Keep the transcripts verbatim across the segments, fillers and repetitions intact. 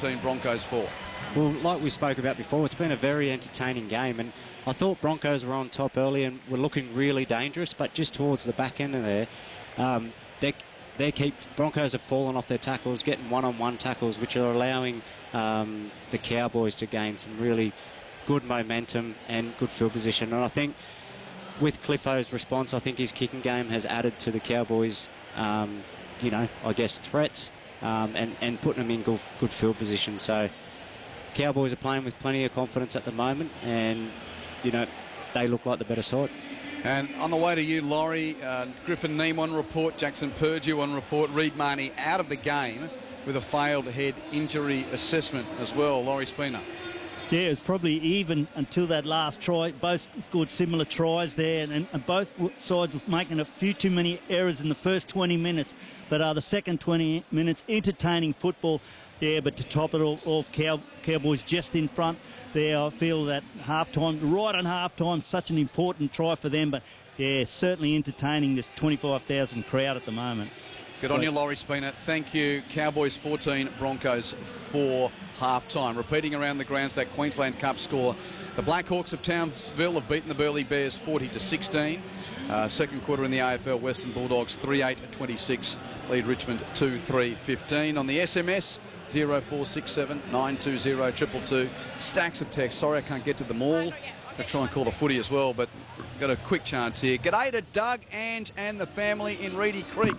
fourteen, Broncos four. Well, like we spoke about before, it's been a very entertaining game, and I thought Broncos were on top early and were looking really dangerous, but just towards the back end of there, um, they they keep Broncos have fallen off their tackles, getting one-on-one tackles, which are allowing um, the Cowboys to gain some really good momentum and good field position. And I think with Cliffo's response, I think his kicking game has added to the Cowboys, um, you know, I guess threats um, and, and putting them in good, good field position. So Cowboys are playing with plenty of confidence at the moment, and, you know, they look like the better side. And on the way to you, Laurie, uh, Griffin Neame on report, Jackson Purdue on report, Reed Marnie out of the game with a failed head injury assessment as well. Laurie Spina. Yeah, it was probably even until that last try. Both scored similar tries there, and, and both sides were making a few too many errors in the first twenty minutes. But uh, the second twenty minutes, entertaining football. Yeah, but to top it all off, Cow Cowboys just in front there. I feel that half-time, right on half-time, such an important try for them. But, yeah, certainly entertaining this twenty-five thousand crowd at the moment. Good on you, Laurie Spina. Thank you. Cowboys fourteen, Broncos four, half-time. Repeating around the grounds that Queensland Cup score. The Blackhawks of Townsville have beaten the Burleigh Bears forty to sixteen. Uh, second quarter in the A F L, Western Bulldogs three eight twenty-six, lead Richmond two three fifteen. On the S M S, zero four six seven nine two zero two two two. Stacks of text. Sorry I can't get to them all. I'll try and call the footy as well, but got a quick chance here. G'day to Doug, Ange and the family in Reedy Creek.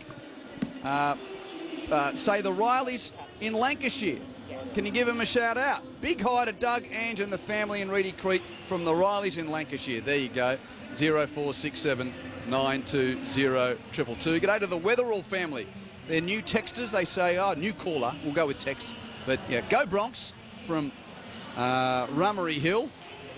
Uh, uh, say the Rileys in Lancashire. Can you give them a shout out? Big hi to Doug, Ange and the family in Reedy Creek from the Rileys in Lancashire. There you go. zero four six seven nine two zero two two two. G'day to the Weatherall family. They're new texters. They say, oh, new caller. We'll go with text. But, yeah, go Bronx from uh, Rummery Hill.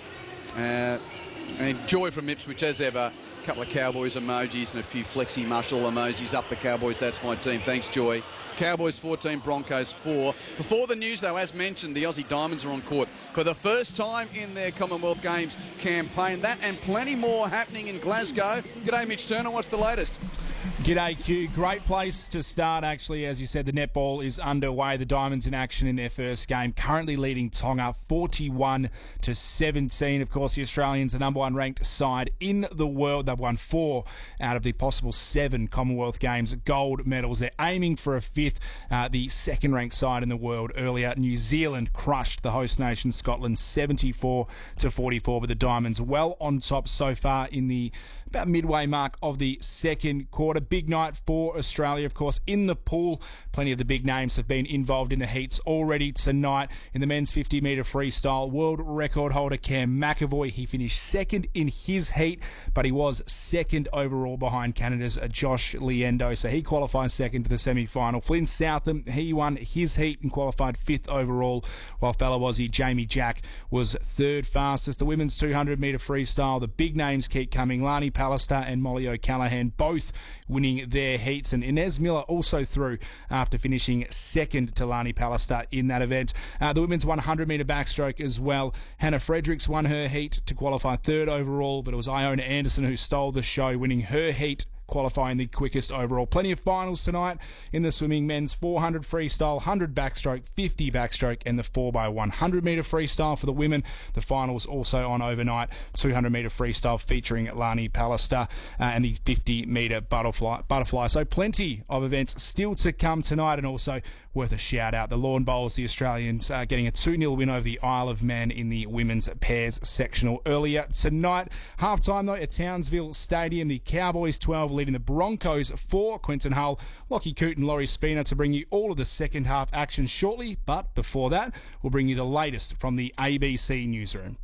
Uh, and Joy from Ipswich, as ever. A couple of Cowboys emojis and a few flexi muscle emojis. Up the Cowboys, that's my team. Thanks, Joy. Cowboys fourteen, Broncos four. Before the news, though, as mentioned, the Aussie Diamonds are on court for the first time in their Commonwealth Games campaign. That and plenty more happening in Glasgow. G'day, Mitch Turner. What's the latest? G'day, Q. Great place to start, actually. As you said, the netball is underway. The Diamonds in action in their first game, currently leading Tonga forty-one to seventeen. Of course, the Australians, the number one ranked side in the world. They've won four out of the possible seven Commonwealth Games gold medals. They're aiming for a fifth. Uh, the second-ranked side in the world earlier, New Zealand crushed the host nation Scotland seventy-four to forty-four, but the Diamonds well on top so far in the about midway mark of the second quarter. Big night for Australia, of course, in the pool. Plenty of the big names have been involved in the heats already tonight. In the men's fifty metre freestyle, world record holder Cam McAvoy, he finished second in his heat, but he was second overall behind Canada's Josh Liendo, so he qualifies second for the semi-final. Flynn Southam, he won his heat and qualified fifth overall, while fellow Aussie Jamie Jack was third fastest. The women's two hundred metre freestyle, the big names keep coming. Lani Pallister and Molly O'Callaghan both winning their heats, and Inez Miller also through after finishing second to Lani Pallister in that event. Uh, the women's one hundred metre backstroke as well. Hannah Fredericks won her heat to qualify third overall, but it was Iona Anderson who stole the show, winning her heat, qualifying the quickest overall. Plenty of finals tonight in the swimming. Men's four hundred freestyle, one hundred backstroke, fifty backstroke, and the four by one hundred metre freestyle for the women. The finals also on overnight. two hundred metre freestyle featuring Lani Pallister, uh, and the fifty metre butterfly, butterfly. So plenty of events still to come tonight, and also worth a shout out. The Lawn Bowls, the Australians, uh, getting a two nil win over the Isle of Man in the women's pairs sectional earlier tonight. Half time though at Townsville Stadium, the Cowboys twelve leading the Broncos four. Quinton Hull, Lockie Coote and Laurie Spina to bring you all of the second half action shortly, but before that we'll bring you the latest from the A B C newsroom.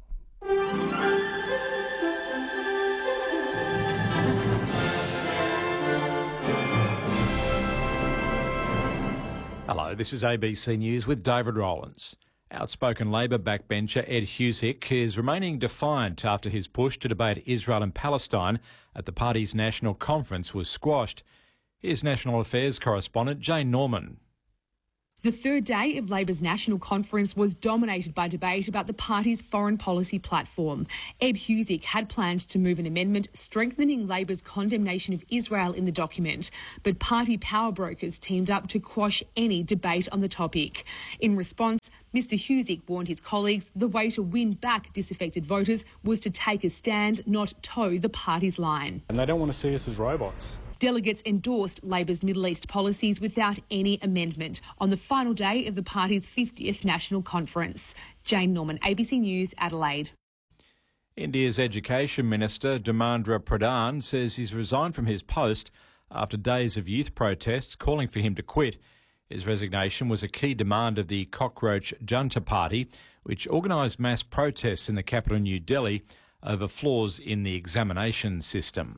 Hello, this is A B C News with David Rowlands. Outspoken Labor backbencher Ed Husic is remaining defiant after his push to debate Israel and Palestine at the party's national conference was squashed. Here's National Affairs correspondent Jane Norman. The third day of Labor's national conference was dominated by debate about the party's foreign policy platform. Ed Husic had planned to move an amendment strengthening Labor's condemnation of Israel in the document, but party power brokers teamed up to quash any debate on the topic. In response, Mr Husic warned his colleagues the way to win back disaffected voters was to take a stand, not toe the party's line. And they don't want to see us as robots. Delegates endorsed Labor's Middle East policies without any amendment on the final day of the party's fiftieth National Conference. Jane Norman, A B C News, Adelaide. India's Education Minister Dharmendra Pradhan says he's resigned from his post after days of youth protests calling for him to quit. His resignation was a key demand of the Cockroach Junta Party, which organised mass protests in the capital New Delhi over flaws in the examination system.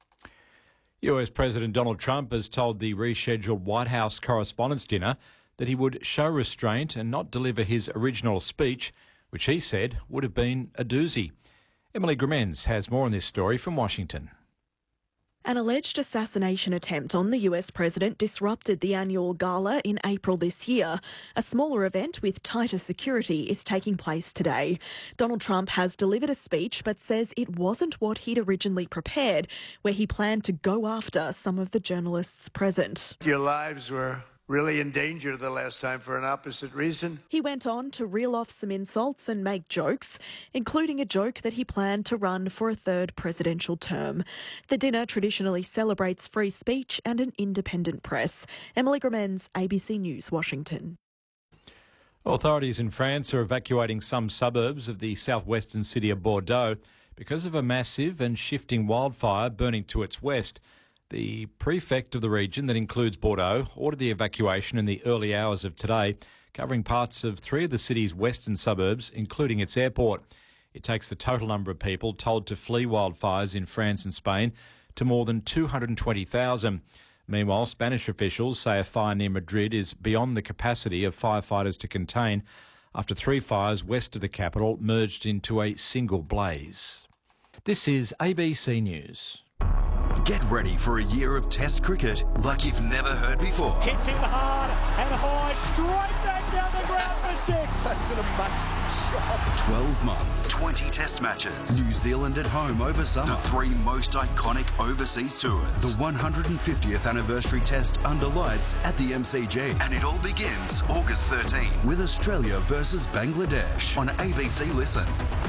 U S President Donald Trump has told the rescheduled White House Correspondents' Dinner that he would show restraint and not deliver his original speech, which he said would have been a doozy. Emily Grimenz has more on this story from Washington. An alleged assassination attempt on the U S president disrupted the annual gala in April this year. A smaller event with tighter security is taking place today. Donald Trump has delivered a speech but says it wasn't what he'd originally prepared, where he planned to go after some of the journalists present. Your lives were really in danger the last time for an opposite reason. He went on to reel off some insults and make jokes, including a joke that he planned to run for a third presidential term. The dinner traditionally celebrates free speech and an independent press. Emily Grimenz, A B C News, Washington. Authorities in France are evacuating some suburbs of the southwestern city of Bordeaux because of a massive and shifting wildfire burning to its west. The prefect of the region, that includes Bordeaux, ordered the evacuation in the early hours of today, covering parts of three of the city's western suburbs, including its airport. It takes the total number of people told to flee wildfires in France and Spain to more than two hundred twenty thousand. Meanwhile, Spanish officials say a fire near Madrid is beyond the capacity of firefighters to contain after three fires west of the capital merged into a single blaze. This is A B C News. Get ready for a year of Test cricket like you've never heard before. Hits him hard and high, straight back down the ground for six. That's an amazing shot. twelve months, twenty Test matches. New Zealand at home over summer. The three most iconic overseas tours. The one hundred fiftieth anniversary Test under lights at the M C G. And it all begins August thirteenth with Australia versus Bangladesh on A B C Listen.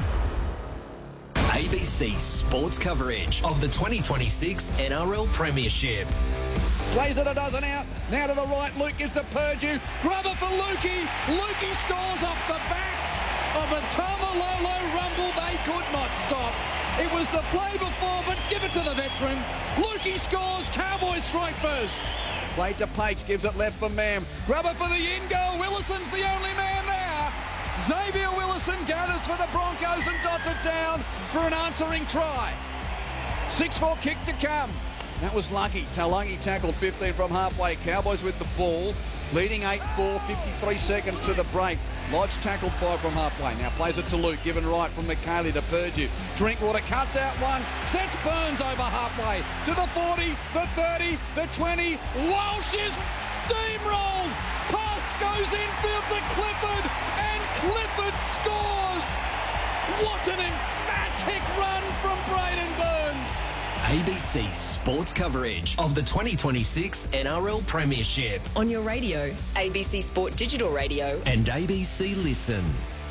A B C sports coverage of the twenty twenty-six N R L Premiership. Plays it a dozen out. Now to the right. Luke gives to Purdue. Grubber for Lukey. Lukey scores off the back of a Tamalolo rumble they could not stop. It was the play before, but give it to the veteran. Lukey scores. Cowboys strike first. Played to Pates. Gives it left for Mam. Grubber for the in goal. Willison's the only man there. Xavier Willison gathers for the Broncos and dots it down for an answering try. six four kick to come. That was lucky. Talangi tackled fifteen from halfway. Cowboys with the ball, leading eight four, fifty-three seconds to the break. Lodge tackled five from halfway. Now plays it to Luke, given right from McKaylee to Purdue. Drinkwater cuts out one, sets Burns over halfway to the forty, the thirty, the twenty. Walsh is steamrolled. Pass goes infield to Clifford, and Clifford scores. What an emphatic run from Braden Burns. A B C sports coverage of the twenty twenty-six N R L Premiership. On your radio, A B C Sport Digital Radio. And A B C Listen.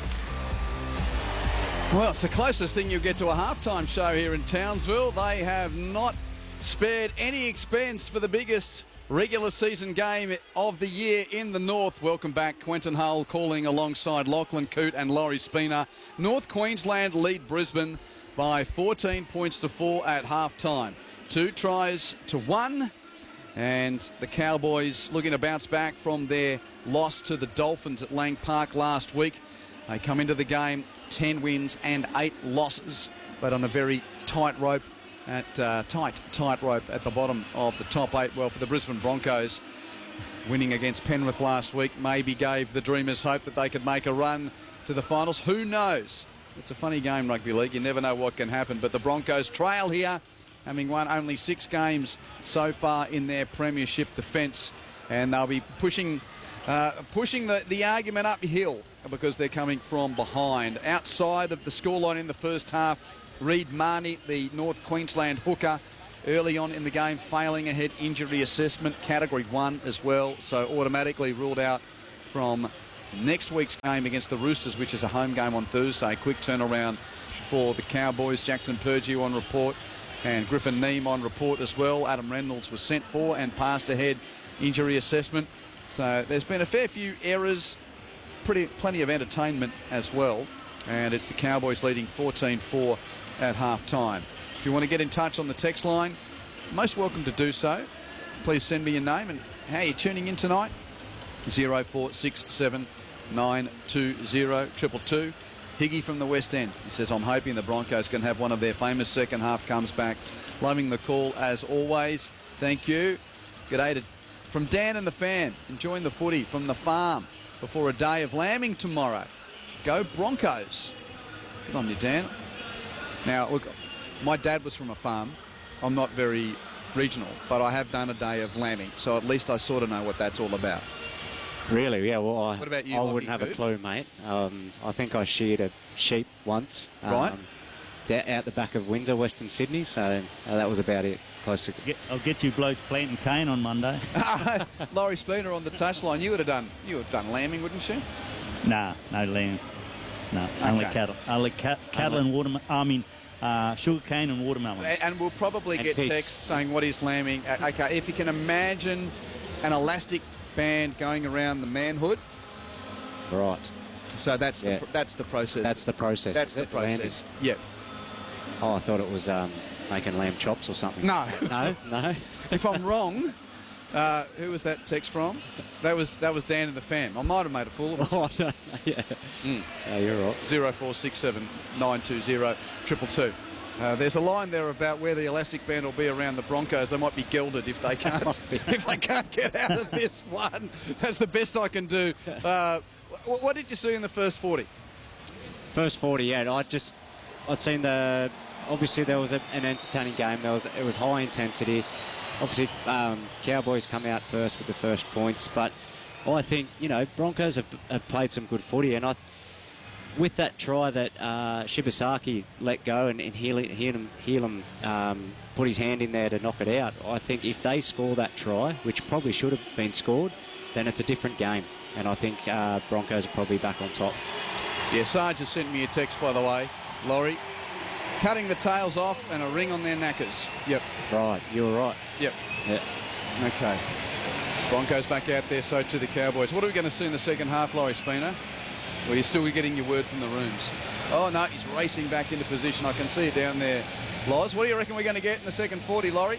Well, it's the closest thing you'll get to a halftime show here in Townsville. They have not spared any expense for the biggest regular season game of the year in the north. Welcome back. Quentin Hull calling alongside Lachlan Coote and Laurie Spina. North Queensland lead Brisbane by fourteen points to four at half-time. Two tries to one, and the Cowboys looking to bounce back from their loss to the Dolphins at Lang Park last week. They come into the game ten wins and eight losses, but on a very tight rope at uh, tight, tight rope at the bottom of the top eight. Well, for the Brisbane Broncos, winning against Penrith last week maybe gave the Dreamers hope that they could make a run to the finals. Who knows? It's a funny game, rugby league. You never know what can happen. But the Broncos trail here, having won only six games so far in their premiership defence. And they'll be pushing Uh, pushing the, the argument uphill because they're coming from behind. Outside of the scoreline in the first half, Reid Marnie, the North Queensland hooker, early on in the game failing a head injury assessment, category one as well, so automatically ruled out from next week's game against the Roosters, which is a home game on Thursday. Quick turnaround for the Cowboys. Jackson Purdue on report and Griffin Neame on report as well. Adam Reynolds was sent for and passed ahead injury assessment. So there's been a fair few errors, pretty plenty of entertainment as well. And it's the Cowboys leading fourteen four at half-time. If you want to get in touch on the text line, most welcome to do so. Please send me your name and how you're tuning in tonight. zero four six seven nine two zero two two two. Higgy from the West End. He says, I'm hoping the Broncos can have one of their famous second half comebacks. Loving the call as always. Thank you. G'day to, from Dan and the fan. Enjoying the footy from the farm before a day of lambing tomorrow. Go Broncos. Good on you, Dan. Now, look, my dad was from a farm. I'm not very regional, but I have done a day of lambing, so at least I sort of know what that's all about. Really? Yeah, well, I, what about you, I Lockie wouldn't have Food? a clue, mate. Um, I think I sheared a sheep once. Um, right. da- out the back of Windsor, Western Sydney, so uh, that was about it. Close to... Get, I'll get you blokes planting cane on Monday. Laurie Spooner on the touchline. You would have done you would have done lambing, wouldn't you? Nah, no lamb. No, only Okay. cattle. Only ca- cattle and watermelon. I mean, uh, sugar cane and watermelon. And, and we'll probably And get pigs. texts saying what is lambing. Uh, okay, if you can imagine an elastic band going around the manhood. Right. So that's Yeah. the that's the process. That's the process. That's is the it? Lambing? process. Yeah. Oh, I thought it was um, making lamb chops or something. No. No? No? If I'm wrong, uh, who was that text from? That was that was Dan and the fam. I might have made a fool of Oh, it. I don't know. Yeah. Mm. Oh, you're right. Zero four six seven nine two zero triple two. Uh, there's a line there about where the elastic band will be around the Broncos. They might be gelded if they can't if they can't get out of this one. That's the best I can do. Uh, wh- what did you see in the first forty? First forty, yeah. I just, I'd seen the, obviously there was a, an entertaining game. There was, it was high intensity. Obviously, um, Cowboys come out first with the first points, but I think, you know, Broncos have, have played some good footy, and I, with that try that uh, Shibasaki let go and, and Heelam, Heelam um, put his hand in there to knock it out, I think if they score that try, which probably should have been scored, then it's a different game, and I think uh, Broncos are probably back on top. Yeah, Sarge has sent me a text, by the way, Laurie. Cutting the tails off and a ring on their knackers. Yep. Right, you were right. Yep. Yeah. Okay. Broncos back out there, so to the Cowboys. What are we going to see in the second half, Laurie Spooner? Well, you're still getting your word from the rooms. Oh, no, he's racing back into position. I can see it down there. Loz, what do you reckon we're going to get in the second forty, Laurie?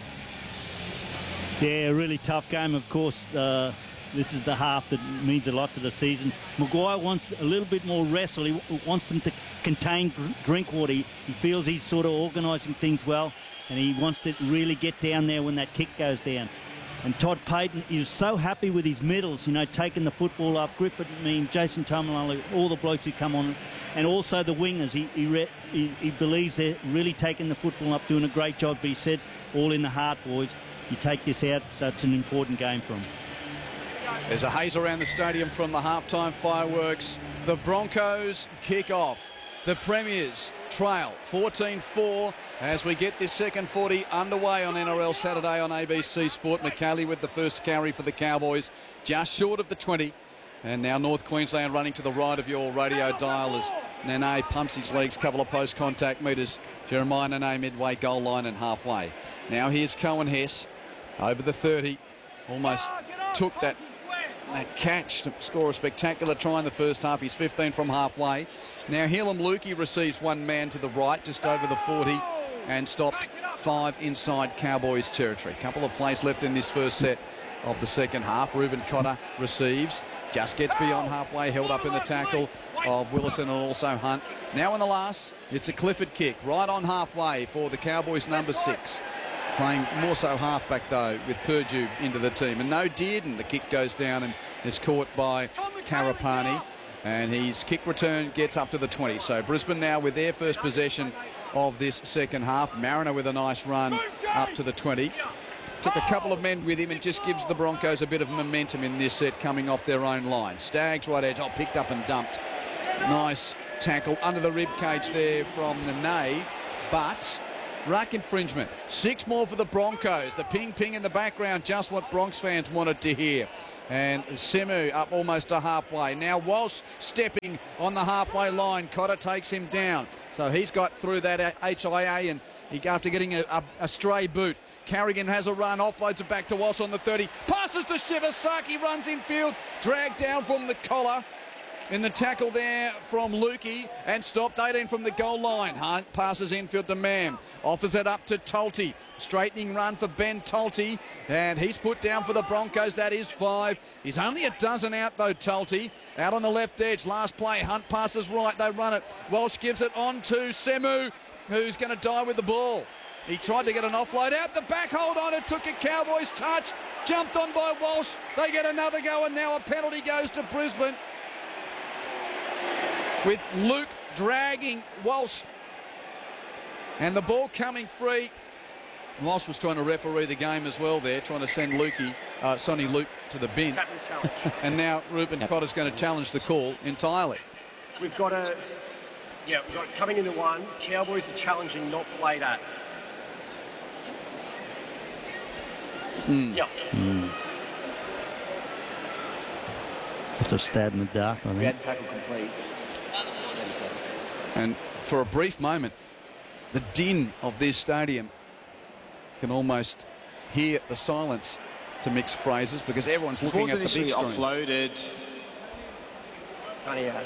Yeah, a really tough game, of course. Uh, this is the half that means a lot to the season. Maguire wants a little bit more wrestle. He w- wants them to contain Dr- Drinkwater. He, he feels he's sort of organising things well, and he wants to really get down there when that kick goes down. And Todd Payton is so happy with his middles, you know, taking the football off Griffin, I mean, Jason Tamalalo, all the blokes who come on, and also the wingers. He he, re- he he believes they're really taking the football up, doing a great job. But he said, all in the heart, boys. You take this out, such an important game for them. There's a haze around the stadium from the halftime fireworks. The Broncos kick off. The Premiers trail fourteen four as we get this second forty underway on N R L Saturday on A B C Sport. McKaylee with the first carry for the Cowboys, just short of the twenty. And now North Queensland running to the right of your radio dial as Nene pumps his legs, couple of post-contact metres. Jeremiah Nene midway goal line and halfway. Now here's Cohen Hess over the thirty. Almost took that That catch to score a spectacular try in the first half. He's fifteen from halfway. Now Heelam Lukey receives one man to the right, just over the forty, and stopped five inside Cowboys territory. Couple of plays left in this first set of the second half. Reuben Cotter receives, just gets beyond halfway, held up in the tackle of Willison and also Hunt. Now in the last, it's a Clifford kick, right on halfway for the Cowboys number six. Playing more so halfback, though, with Purdue into the team. And no Dearden. The kick goes down and is caught by Karapani. And his kick return gets up to the twenty. So Brisbane now with their first possession of this second half. Mariner with a nice run up to the twenty. took a couple of men with him and just gives the Broncos a bit of momentum in this set coming off their own line. Staggs right edge, oh, picked up and dumped. Nice tackle under the rib cage there from Nene, but ruck infringement. Six more for the Broncos. The ping-ping in the background, just what Bronx fans wanted to hear. And Semu up almost to halfway. Now Walsh stepping on the halfway line. Cotter takes him down. So he's got through that H I A, and he after getting a, a, a stray boot. Carrigan has a run, offloads it back to Walsh on the thirty. Passes to Shibasaki, runs infield, dragged down from the collar. In the tackle there from Lukey, and stopped eighteen from the goal line. Hunt passes infield to Mam, offers it up to Tolte. Straightening run for Ben Tolte, and he's put down for the Broncos. That is five. He's only a dozen out though, Tolte. Out on the left edge, last play. Hunt passes right, they run it. Walsh gives it on to Semu, who's going to die with the ball. He tried to get an offload out the back, hold on, it took a Cowboys touch. Jumped on by Walsh. They get another go, and now a penalty goes to Brisbane, with Luke dragging Walsh, and the ball coming free. Walsh was trying to referee the game as well there, trying to send Lukey, uh, Sonny Luke to the bin. And now Ruben Cotter's going to challenge the call entirely. We've got a, yeah, we've got coming into one. Cowboys are challenging, not played at. Mm. Yep. Mm. It's a stab in the dark, I think. We had tackle complete. And for a brief moment, the din of this stadium can almost hear the silence, to mix phrases, because everyone's looking at the big screen. Offloaded. Honey Ash.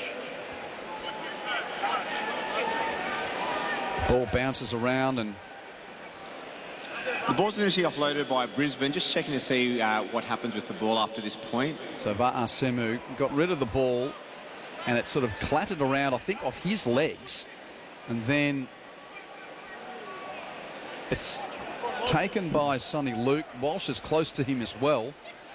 Ball bounces around, and the ball's initially offloaded by Brisbane. Just checking to see uh, what happens with the ball after this point. So Va'a Semu got rid of the ball, and it sort of clattered around, I think, off his legs, and then it's taken by Sonny Luke. Walsh is close to him as well.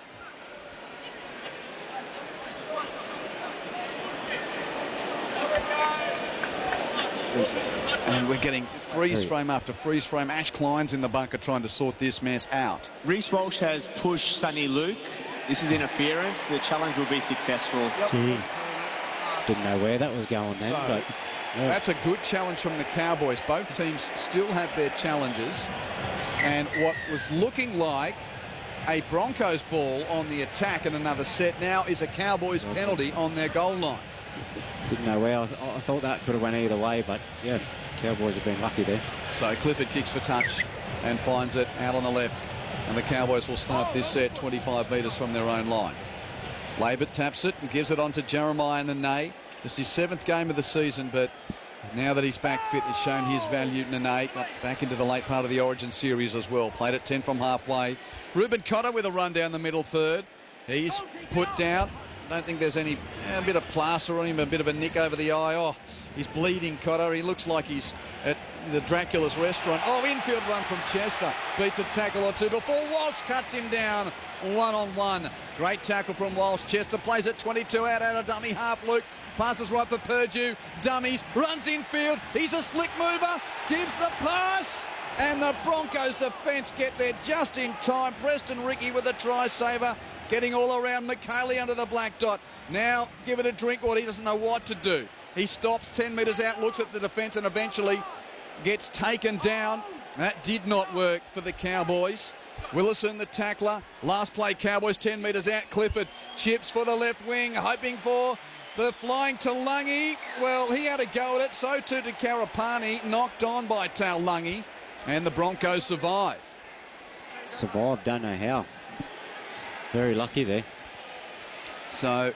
And we're getting freeze frame after freeze frame. Ash Klein's in the bunker trying to sort this mess out. Reece Walsh has pushed Sonny Luke. This is interference. The challenge will be successful. Gee. Didn't know where that was going then, So, but yeah. That's a good challenge from the Cowboys. Both teams still have their challenges, and what was looking like a Broncos ball on the attack in another set now is a Cowboys penalty on their goal line. Didn't know where. I, th I thought that could have went either way, but yeah, Cowboys have been lucky there. So Clifford kicks for touch and finds it out on the left, and the Cowboys will start this set twenty-five metres from their own line. Labert taps it and gives it on to Jeremiah Nene. It's his seventh game of the season, but now that he's back fit, he's shown his value. Nene got back into the late part of the Origin series as well. Played at ten from halfway. Ruben Cotter with a run down the middle third. He's put down. I don't think there's any, a bit of plaster on him, a bit of a nick over the eye. Oh, he's bleeding, Cotter. He looks like he's at the Dracula's restaurant. Oh, infield run from Chester. Beats a tackle or two before Walsh cuts him down one on one. Great tackle from Walsh. Chester plays it twenty-two out, out of dummy half. Luke passes right for Purdue. Dummies, runs infield. He's a slick mover. Gives the pass. And the Broncos defence get there just in time. Preston Ricky with a try saver. Getting all around McKaylee under the black dot. Now give it a drink water. He doesn't know what to do. He stops ten metres out, looks at the defence, and eventually gets taken down. That did not work for the Cowboys. Willison, the tackler. Last play, Cowboys ten metres out. Clifford chips for the left wing, hoping for the flying Taulagi. Well, he had a go at it. So too did Karapani. Knocked on by Taulagi. And the Broncos survive. Survived, don't know how. Very lucky there. So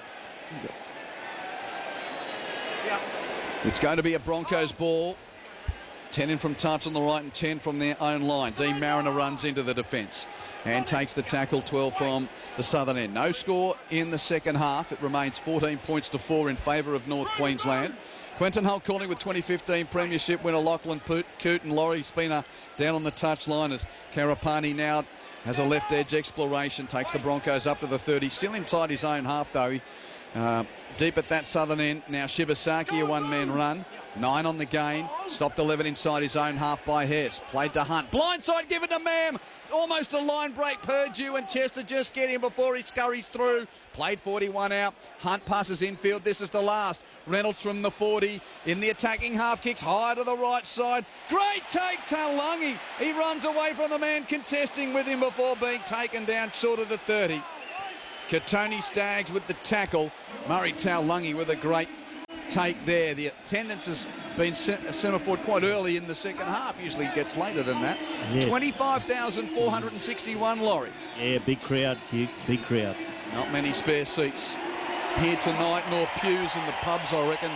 it's going to be a Broncos ball. ten in from touch on the right and ten from their own line. Dean Mariner runs into the defence and takes the tackle. Twelve from the southern end. No score in the second half. It remains fourteen points to four in favour of North Queensland. Quentin Hull calling with twenty fifteen Premiership winner Lachlan Coote and Laurie Spina down on the touchline as Karapani now has a left edge exploration, takes the Broncos up to the thirty, still inside his own half though. Uh, deep at that southern end. Now Shibasaki, a one-man run. Nine on the game. Stopped eleven inside his own half by Hess. Played to Hunt. Blindside given to Mam. Almost a line break. Purdue and Chester just get him before he scurries through. Played forty-one out. Hunt passes infield. This is the last. Reynolds from the forty. In the attacking half, kicks high to the right side. Great take, Taulagi. He runs away from the man contesting with him before being taken down short of the thirty. Katoni Staggs with the tackle. Murray Taulagi with a great take there. The attendance has been semaphore quite early in the second half. Usually gets later than that. Yeah. twenty-five thousand four hundred sixty-one, Laurie. Yeah, big crowd, Hugh. Big crowd. Not many spare seats here tonight, nor pews in the pubs, I reckon.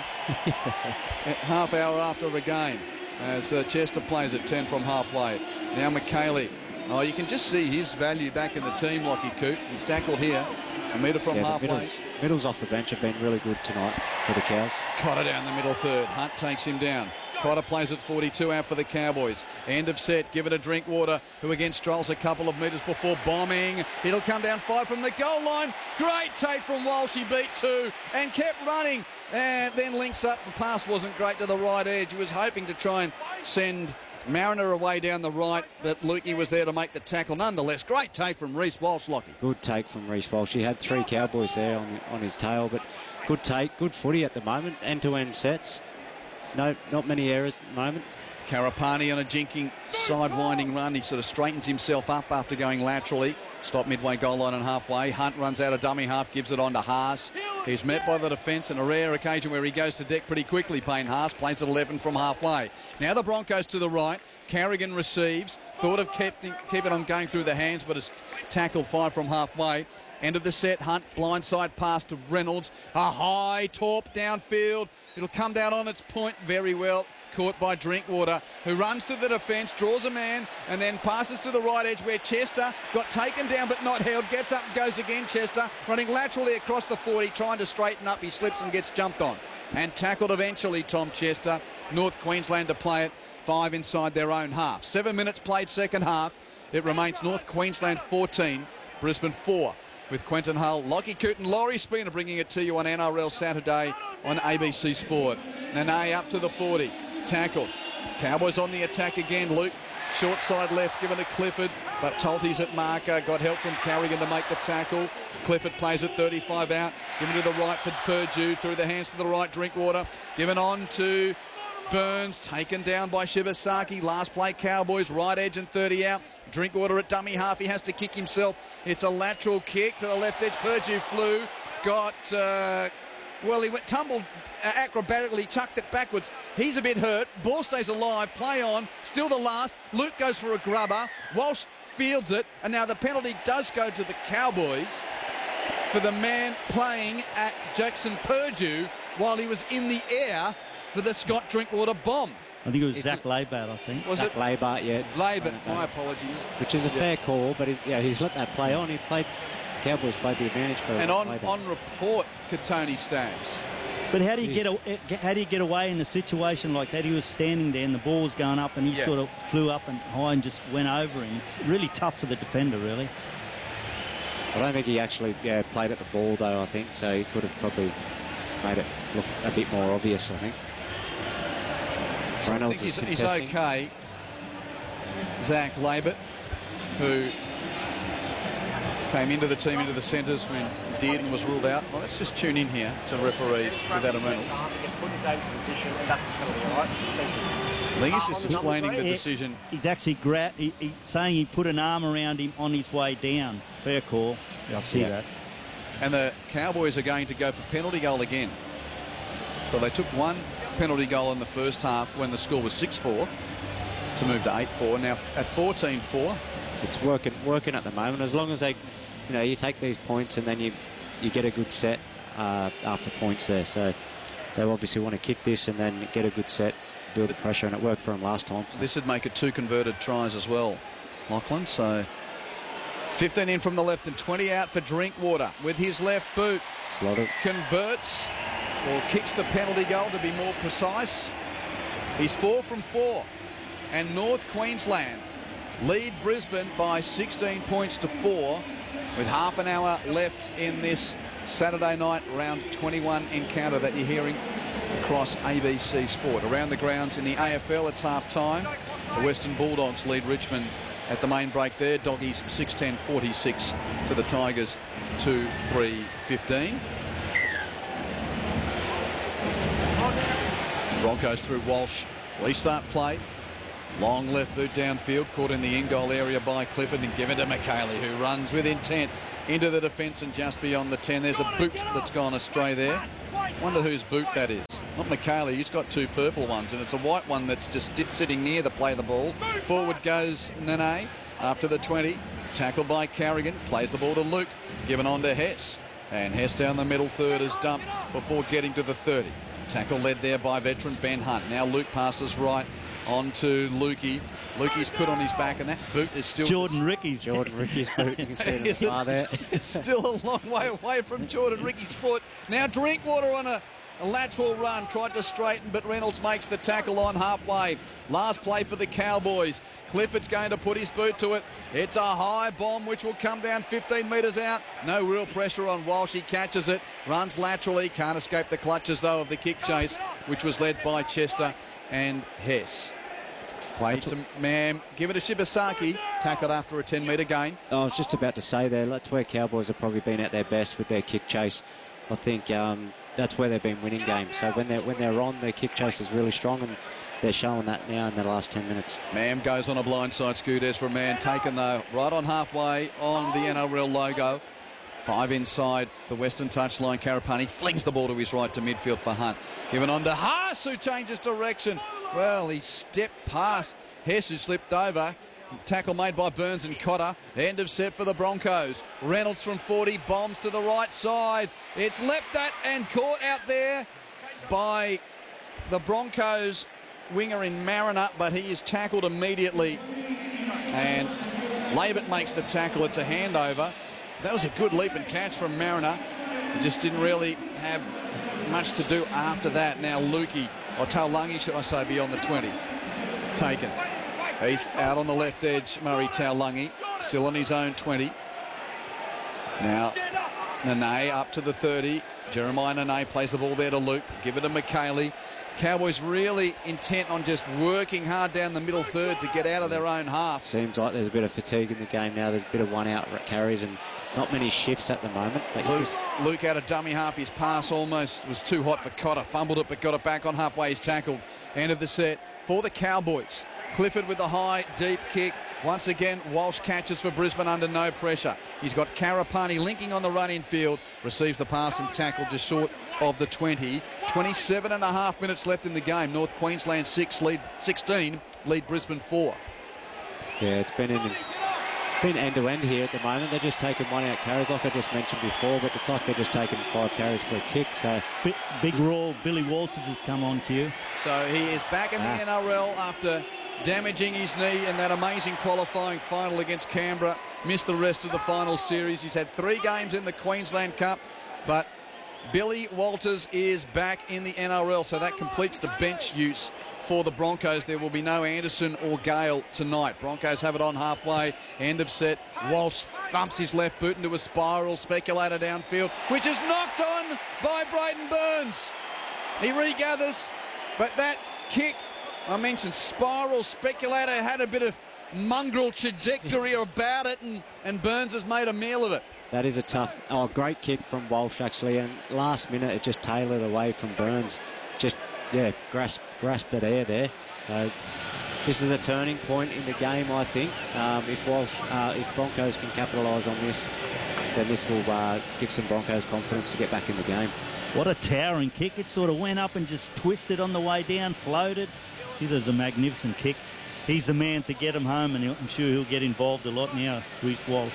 Half hour after the game, as uh, Chester plays at ten from halfway. Now McKaylee. Oh, you can just see his value back in the team, Lockie Coop. He's tackled here, a metre from yeah, halfway. Middles, middles off the bench have been really good tonight for the Cows. Cotter down the middle third. Hunt takes him down. Cotter plays at forty-two out for the Cowboys. End of set. Give it a Drinkwater, who again strolls a couple of metres before bombing. It'll come down five from the goal line. Great take from Walsh. He beat two and kept running. And then links up. The pass wasn't great to the right edge. He was hoping to try and send Mariner away down the right, but Lukey was there to make the tackle. Nonetheless, great take from Reece Walsh, Lockie. Good take from Reece Walsh. He had three Cowboys there on, on his tail, but good take, good footy at the moment. End-to-end sets. No, not many errors at the moment. Karapani on a jinking side-winding run. He sort of straightens himself up after going laterally. Stop midway goal line and halfway. Hunt runs out of dummy half, gives it on to Haas. He's met by the defence, and a rare occasion where he goes to deck pretty quickly. Payne Haas plays at eleven from halfway. Now the Broncos to the right. Carrigan receives. Thought of keeping keep it on going through the hands, but has tackled five from halfway. End of the set. Hunt blindside pass to Reynolds. A high torp downfield. It'll come down on its point very well. Caught by Drinkwater, who runs to the defence, draws a man, and then passes to the right edge where Chester got taken down but not held. Gets up and goes again, Chester, running laterally across the forty, trying to straighten up. He slips and gets jumped on. And tackled eventually, Tom Chester. North Queensland to play it. Five inside their own half. Seven minutes played second half. It remains North Queensland fourteen, Brisbane four. With Quentin Hull, Lockie Coote and Laurie Spooner bringing it to you on N R L Saturday on A B C Sport. Nene up to the forty. Tackle. Cowboys on the attack again. Luke, short side left, given to Clifford, but Tolty's at marker. Got help from Carrigan to make the tackle. Clifford plays at thirty-five out. Given to the right for Purdue. Through the hands to the right, Drinkwater. Given on to Burns, taken down by Shibasaki. Last play, Cowboys, right edge and thirty out. Drinkwater at dummy half. He has to kick himself. It's a lateral kick to the left edge. Purdue flew. Got, uh, well, he went tumbled acrobatically, chucked it backwards. He's a bit hurt. Ball stays alive. Play on. Still the last. Luke goes for a grubber. Walsh fields it. And now the penalty does go to the Cowboys for the man playing at Jackson Purdue while he was in the air for the Scott Drinkwater bomb. I think it was Is Zach it, Labat, I think. Was Zach it? Labat, yeah. Labat, my apologies. Which is a yeah. fair call, but he, yeah, he's let that play on. He played, Cowboys played the advantage for And on, Labat. on report, Katoni Staggs. But how do you get a, how do you get away in a situation like that? He was standing there and the ball was going up and he Yeah. sort of flew up and high and just went over him. It's really tough for the defender, really. I don't think he actually yeah, played at the ball, though, I think, so he could have probably made it look a bit more obvious, I think. So I think he's, he's okay. Zach Labat, who came into the team, into the centres when Dearden was ruled out. Well, let's just tune in here to referee with Adam Reynolds. I think he's just explaining the decision. He's actually gra he, he's saying he put an arm around him on his way down. Fair call. Yeah, I see Yeah. that. And the Cowboys are going to go for penalty goal again. So they took one penalty goal in the first half when the score was six four to move to eight four. Now at fourteen four. It's working working at the moment. As long as they, you know, you take these points and then you, you get a good set uh, after points there. So they obviously want to kick this and then get a good set, build the pressure, and it worked for them last time. So. This would make it two converted tries as well, Lachlan. So fifteen in from the left and twenty out for Drinkwater with his left boot. Slotted. Converts or kicks the penalty goal, to be more precise. He's four from four. And North Queensland lead Brisbane by sixteen points to four with half an hour left in this Saturday night round twenty-one encounter that you're hearing across A B C Sport. Around the grounds in the A F L, it's half-time. The Western Bulldogs lead Richmond at the main break there. Doggies six ten forty-six to the Tigers two three fifteen. Broncos through Walsh. Restart play. Long left boot downfield, caught in the in-goal area by Clifford and given to McKaylee, who runs with intent into the defence and just beyond the ten. There's a boot that's gone astray there. Wonder whose boot that is. Not McKaylee, he's got two purple ones, and it's a white one that's just sitting near the play of the ball. Forward goes Nene after the twenty. Tackled by Carrigan, plays the ball to Luke, given on to Hess. And Hess down the middle third is dumped before getting to the thirty. Tackle led there by veteran Ben Hunt. Now Luke passes right on to Lukey. Lukey's put on his back, and that boot is still... Jordan Ricky's. Jordan Ricky's boot. You can see it far there. It's still a long way away from Jordan Ricky's foot. Now Drinkwater on a, a lateral run. Tried to straighten, but Reynolds makes the tackle on halfway. Last play for the Cowboys. Clifford's going to put his boot to it. It's a high bomb, which will come down fifteen metres out. No real pressure on Walsh. He catches it, runs laterally. Can't escape the clutches, though, of the kick chase, which was led by Chester and Hess. Play to Mam. Give it to Shibasaki. Tackled after a ten metre gain. I was just about to say there, that's where Cowboys have probably been at their best with their kick chase. I think um, that's where they've been winning games. So when they're, when they're on, their kick chase is really strong, and they're showing that now in the last ten minutes. Mam goes on a blindside Scooters for a man taken, though, right on halfway on the N R L logo. Five inside the Western touchline. Karapani flings the ball to his right to midfield for Hunt. Given on to Haas, who changes direction. Well, he stepped past Hess, who slipped over. Tackle made by Burns and Cotter. End of set for the Broncos. Reynolds from forty bombs to the right side. It's leapt at and caught out there by the Broncos winger in Mariner, but he is tackled immediately. And Labert makes the tackle. It's a handover. That was a good leap and catch from Mariner. He just didn't really have much to do after that. Now Lukey, or Taulagi, should I say, beyond the twenty. Taken. He's out on the left edge, Murray Taulagi, still on his own twenty. Now Nene up to the thirty. Jeremiah Nene plays the ball there to Luke. Give it to McKaylee. Cowboys really intent on just working hard down the middle third to get out of their own half. Seems like there's a bit of fatigue in the game now. There's a bit of one-out carries and not many shifts at the moment. But Luke, Luke out of dummy half. His pass almost was too hot for Cotter. Fumbled it, but got it back on halfway. He's tackled. End of the set for the Cowboys. Clifford with the high, deep kick. Once again, Walsh catches for Brisbane under no pressure. He's got Karapani linking on the run in field. Receives the pass and tackle just short of the twenty. twenty-seven and a half minutes left in the game. North Queensland six, lead sixteen, lead Brisbane four. Yeah, it's been in, been end to end here at the moment. They're just taking one out carries, like I just mentioned before, but it's like they're just taking five carries for a kick. So big, big raw Billy Walters has come on cue. So he is back in the ah. N R L after damaging his knee in that amazing qualifying final against Canberra. Missed the rest of the final series. He's had three games in the Queensland Cup, but Billy Walters is back in the N R L, so that completes the bench use for the Broncos. There will be no Anderson or Gale tonight. Broncos have it on halfway. End of set. Walsh thumps his left boot into a spiral. Speculator downfield, which is knocked on by Brayden Burns. He regathers, but that kick, I mentioned spiral, Speculator had a bit of mongrel trajectory about it, and, and Burns has made a meal of it. That is a tough, oh, great kick from Walsh, actually, and last minute it just tailored away from Burns. Just, yeah, grasp, grasped at air there. So this is a turning point in the game, I think. Um, if Walsh, uh, if Broncos can capitalise on this, then this will uh, give some Broncos confidence to get back in the game. What a towering kick. It sort of went up and just twisted on the way down, floated. Gee, there's a magnificent kick. He's the man to get him home, and I'm sure he'll get involved a lot now, Reece Walsh.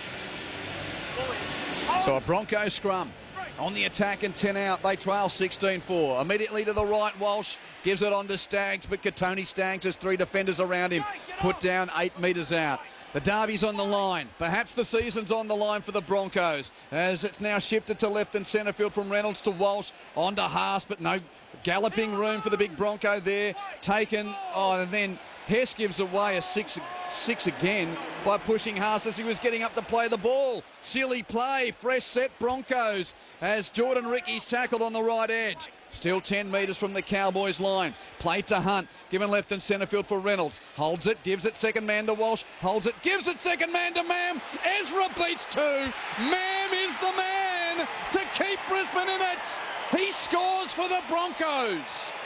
So a Bronco scrum on the attack and ten out. They trail sixteen four. Immediately to the right, Walsh gives it on to Staggs, but Katoni Staggs has three defenders around him. Put down eight metres out. The derby's on the line. Perhaps the season's on the line for the Broncos, as it's now shifted to left and centre field from Reynolds to Walsh. On to Haas, but no galloping room for the big Bronco there. Taken, oh, and then Hess gives away a six, six again by pushing Haas as he was getting up to play the ball. Silly play, fresh set Broncos as Jordan Ricky's tackled on the right edge. Still ten metres from the Cowboys line. Play to Hunt. Given left and centre field for Reynolds. Holds it. Gives it second man to Walsh. Holds it. Gives it second man to Mam. Ezra beats two. Mam is the man to keep Brisbane in it. He scores for the Broncos.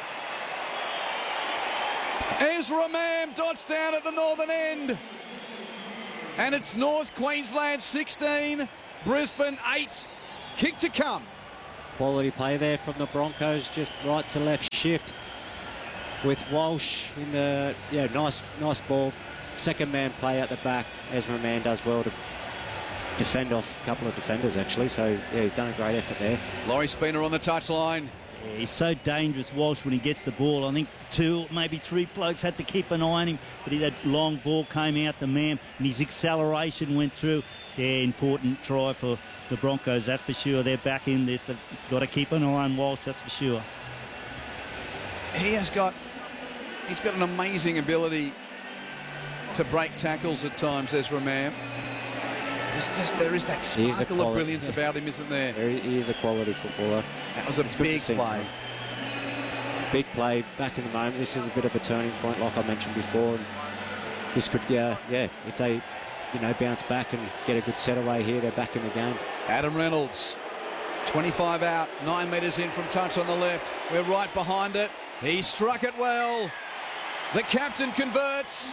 Ezra Mam dots down at the northern end. And it's North Queensland sixteen, Brisbane eight. Kick to come. Quality play there from the Broncos, just right to left shift with Walsh in the, yeah, nice nice ball. Second man play at the back. Ezra Mam does well to defend off a couple of defenders, actually, so yeah, he's done a great effort there. Laurie Spina on the touchline. Yeah, he's so dangerous, Walsh, when he gets the ball. I think two, maybe three blokes had to keep an eye on him, but he, that long ball came out to Mam, and his acceleration went through. Yeah, important try for the Broncos, that's for sure. They're back in this. They've got to keep an eye on Walsh, that's for sure. He has got, he's got an amazing ability to break tackles at times, Ezra Mam. Just, just, there is that sparkle of brilliance yeah. about him, isn't there? He is a quality footballer. That was a it's big play. Big play back in the moment. This is a bit of a turning point, like I mentioned before. And this could, yeah, yeah, if they, you know, bounce back and get a good set away here, they're back in the game. Adam Reynolds, twenty-five out, nine metres in from touch on the left. We're right behind it. He struck it well. The captain converts.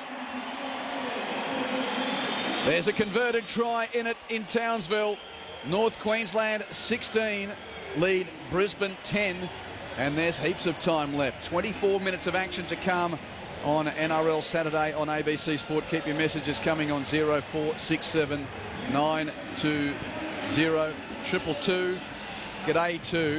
There's a converted try in it in Townsville. North Queensland sixteen, lead Brisbane ten, and there's heaps of time left. twenty-four minutes of action to come on N R L Saturday on A B C Sport. Keep your messages coming on zero four six seven nine two zero triple two. G'day to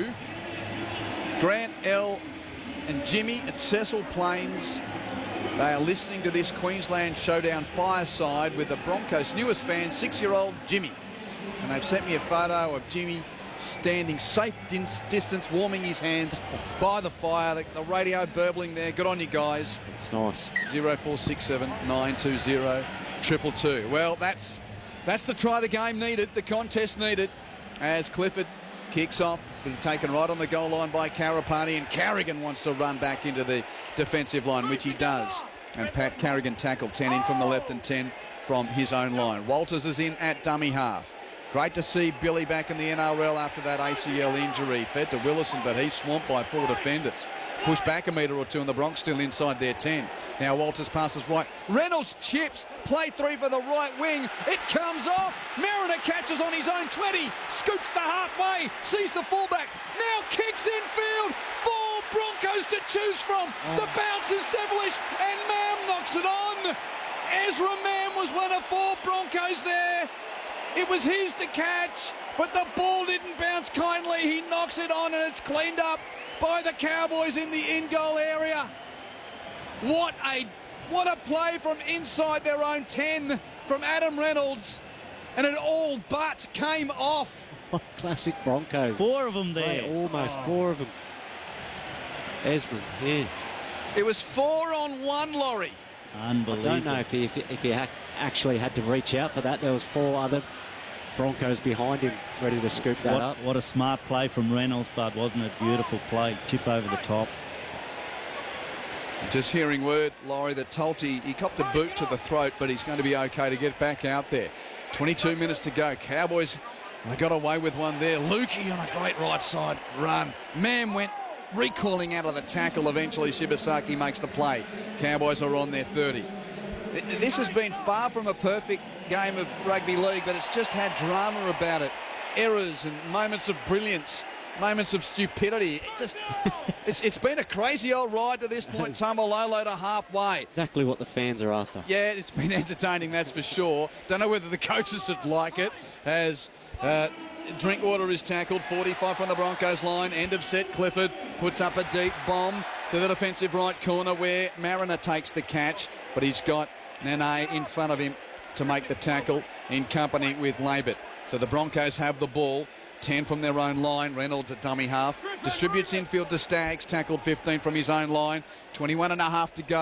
Grant L and Jimmy at Cecil Plains. They are listening to this Queensland Showdown fireside with the Broncos' newest fan, six-year-old Jimmy. And they've sent me a photo of Jimmy standing safe distance, warming his hands by the fire. The, the radio burbling there. Good on you guys. It's nice. zero four six seven nine two zero triple two. Well, that's that's the try the game needed, the contest needed, as Clifford kicks off. Being taken right on the goal line by Karapani, and Carrigan wants to run back into the defensive line, which he does. And Pat Carrigan tackled ten in from the left and ten from his own line. Walters is in at dummy half. Great to see Billy back in the N R L after that A C L injury. Fed to Willison, but he's swamped by four defenders. Pushed back a metre or two, and the Bronx still inside their ten. Now Walters passes right. Reynolds chips. Play three for the right wing. It comes off. Mariner catches on his own twenty. Scoots to halfway. Sees the fullback. Now kicks infield. Four Broncos to choose from. Oh. The bounce is devilish, and Mam knocks it on. Ezra Mam was one of four Broncos there. It was his to catch, but the ball didn't bounce kindly. He knocks it on, and it's cleaned up by the Cowboys in the in-goal area. What a what a play from inside their own ten from Adam Reynolds, and it all but came off. Oh, classic Broncos. Four of them there. Right, almost oh. four of them. Ezra, yeah. It was four on one, Laurie. Unbelievable. I don't know if he, if he, if he ha actually had to reach out for that. There was four other Broncos behind him ready to scoop that what, up. What a smart play from Reynolds, but wasn't it? Beautiful play. Tip over the top. Just hearing word, Laurie, that Tulty, he copped a boot to the throat, but he's going to be okay to get back out there. twenty-two minutes to go. Cowboys, they got away with one there. Lukey on a great right side run. Mam went recalling out of the tackle. Eventually, Shibasaki makes the play. Cowboys are on their thirty. This has been far from a perfect game of rugby league, but it's just had drama about it. Errors and moments of brilliance, moments of stupidity. It just, it's, it's been a crazy old ride to this point. Tamalolo to halfway. Exactly what the fans are after. Yeah, it's been entertaining, that's for sure. Don't know whether the coaches would like it, as uh, Drinkwater is tackled. forty-five from the Broncos line. End of set. Clifford puts up a deep bomb to the defensive right corner where Mariner takes the catch, but he's got Nene in front of him to make the tackle in company with Labert. So the Broncos have the ball. ten from their own line. Reynolds at dummy half. Distributes infield to Staggs. Tackled fifteen from his own line. twenty-one and a half to go.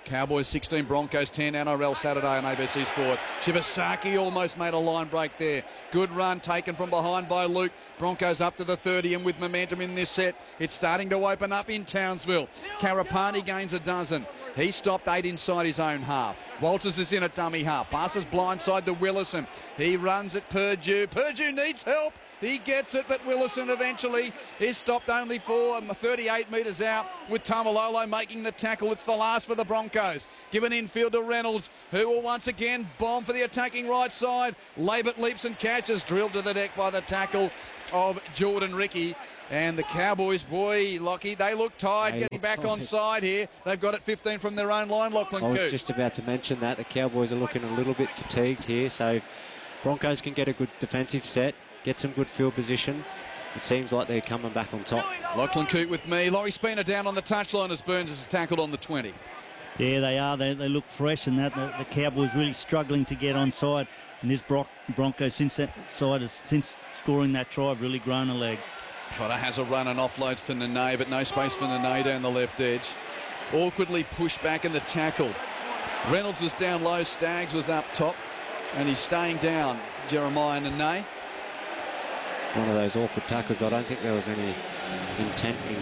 Cowboys sixteen, Broncos ten, N R L Saturday on A B C Sport. Shibasaki almost made a line break there. Good run taken from behind by Luke. Broncos up to the thirty and with momentum in this set. It's starting to open up in Townsville. Karapani gains a dozen. He stopped eight inside his own half. Walters is in at dummy half. Passes blindside to Willison. He runs at Purdue. Purdue needs help. He gets it, but Willison eventually is stopped only for thirty-eight metres out with Tamalolo making the tackle. It's the last for the Broncos. Given infield to Reynolds, who will once again bomb for the attacking right side. Labert leaps and catches, drilled to the deck by the tackle of Jordan Ricky. And the Cowboys, boy, Lockie, they look tired, they getting look back tired. on side here. They've got it fifteen from their own line, Lachlan I was Coote. just about to mention that. The Cowboys are looking a little bit fatigued here, so if Broncos can get a good defensive set, get some good field position, it seems like they're coming back on top. Lachlan Coote with me. Laurie Spina down on the touchline as Burns is tackled on the twenty. Yeah, they are. They, they look fresh, and that the, the Cowboys really struggling to get on side. And this Bron- Broncos, since that side has since scoring that try, have really grown a leg. Cotter has a run and offloads to Nene, but no space for Nene down the left edge. Awkwardly pushed back in the tackle. Reynolds was down low, Staggs was up top, and he's staying down, Jeremiah Nene. One of those awkward tackles. I don't think there was any intent in.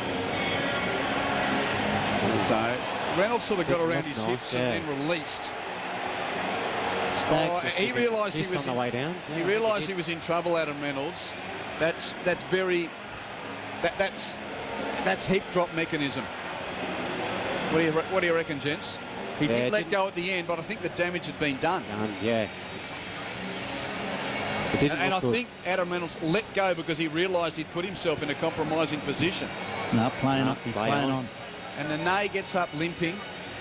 So Reynolds sort of got around his nice, hips yeah. and then released. Staggs Oh, was he looking realised he this was on the in, way down. He Yeah, realised did. he was in trouble, Adam Reynolds. That's that's very that that's that's heap drop mechanism. What do you re- what do you reckon, gents? He Yeah, did let didn't- go at the end, but I think the damage had been done. Um, yeah. It didn't And, and I look good. think Adam Reynolds let go because he realised he'd put himself in a compromising position. No, playing No, up. He's play playing on. on. And Nene gets up limping.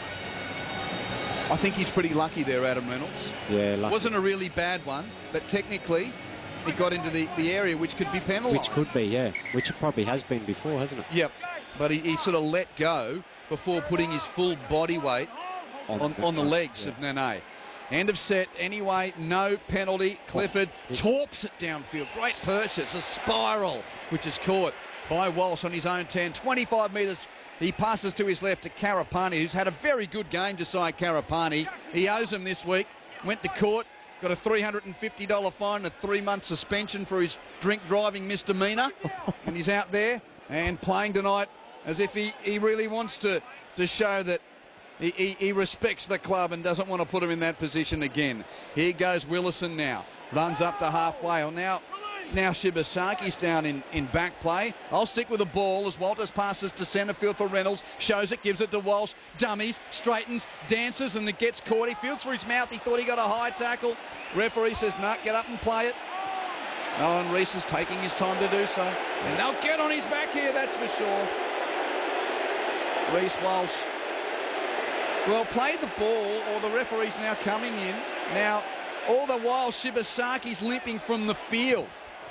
I think he's pretty lucky there, Adam Reynolds. Yeah, lucky. Wasn't a really bad one, but technically he got into the, the area which could be penalised. Which could be, yeah. Which it probably has been before, hasn't it? Yep. But he, he sort of let go before putting his full body weight on, on, the- on the legs yeah. of Nene. End of set anyway, no penalty. Clifford it- torps it downfield. Great purchase, a spiral, which is caught by Walsh on his own ten. twenty-five metres. He passes to his left to Karapani, who's had a very good game, Josiah Karapani. He owes him this week. Went to court, got a three hundred fifty dollars fine, a three-month suspension for his drink driving misdemeanour. And he's out there and playing tonight as if he, he really wants to, to show that he, he, he respects the club and doesn't want to put him in that position again. Here goes Willison now. Runs up to halfway. Well, now, now Shibasaki's down in, in back play. I'll stick with the ball as Walters passes to centre field for Reynolds. Shows it, gives it to Walsh. Dummies, straightens, dances, and it gets caught. He feels for his mouth. He thought he got a high tackle. Referee says, no, get up and play it. Owen Reese is taking his time to do so. And they'll get on his back here, that's for sure. Reese Walsh. Well, play the ball, or the referee's now coming in. Now, all the while, Shibasaki's limping from the field.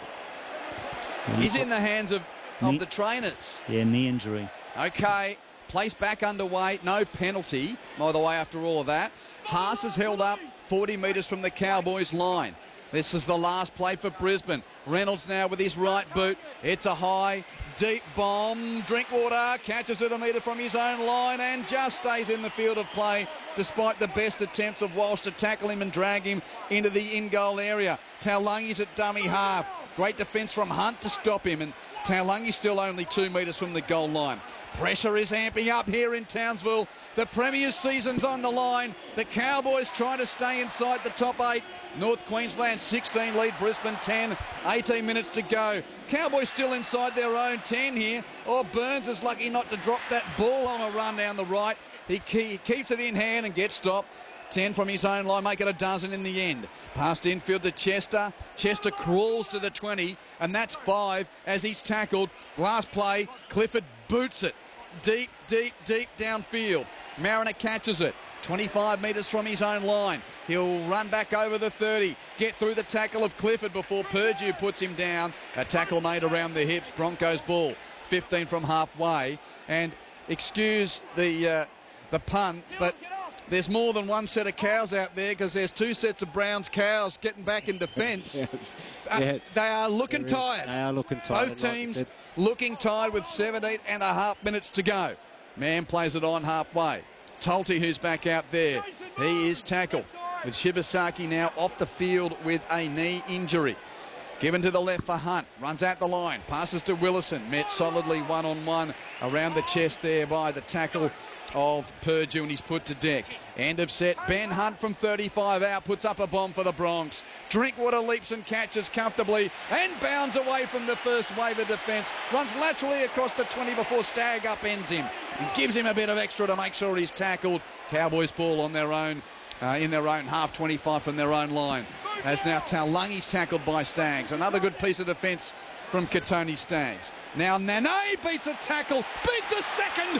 He's in the hands of, of Knee- the trainers. Yeah, knee injury. Okay, place back underway, no penalty, by the way, after all of that. Haas is held up forty metres from the Cowboys' line. This is the last play for Brisbane. Reynolds now with his right boot. It's a high, deep bomb. Drinkwater catches it a metre from his own line and just stays in the field of play despite the best attempts of Walsh to tackle him and drag him into the in-goal area. Taulangi's at dummy half. Great defence from Hunt to stop him, and Taulangi's still only two metres from the goal line. Pressure is amping up here in Townsville. The Premier's season's on the line. The Cowboys trying to stay inside the top eight. North Queensland sixteen lead, Brisbane ten. eighteen minutes to go. Cowboys still inside their own ten here. Oh, Burns is lucky not to drop that ball on a run down the right. He, he keeps it in hand and gets stopped. ten from his own line, make it a dozen in the end. Past infield to Chester. Chester crawls to the twenty, and that's five as he's tackled. Last play, Clifford boots it. Deep, deep, deep downfield. Mariner catches it. twenty-five metres from his own line. He'll run back over the thirty. Get through the tackle of Clifford before Purdue puts him down. A tackle made around the hips. Broncos ball. fifteen from halfway. And excuse the, uh, the pun, but there's more than one set of cows out there because there's two sets of Browns cows getting back in defence. Yes. Uh, Yeah. they are looking There is- tired. They are looking tired. Both like I teams said. looking tired with seventeen and a half minutes to go. Mann plays it on halfway. Tulty, who's back out there. He is tackled, with Shibasaki now off the field with a knee injury. Given to the left for Hunt, runs at the line, passes to Willison, met solidly one-on-one around the chest there by the tackle of Purdue, and he's put to deck. End of set. Ben Hunt from thirty-five out puts up a bomb for the Bronx. Drinkwater leaps and catches comfortably and bounds away from the first wave of defence. Runs laterally across the twenty before Stagg upends him and gives him a bit of extra to make sure he's tackled. Cowboys ball on their own, uh, in their own half, twenty-five from their own line. As now Taulungi's tackled by Staggs. Another good piece of defence from Katoni Staggs. Now Nane beats a tackle, beats a second,